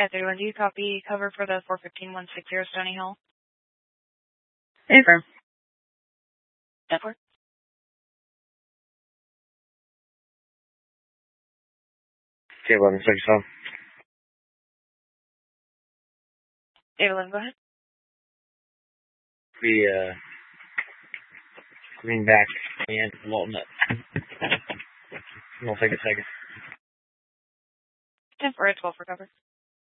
31, do you copy cover for the 415-160 Stony Hill? Affirm. Network. K11, check yourself. K11, go ahead. Greenback and Walnut. It'll take a second. 10 for a 12 for cover.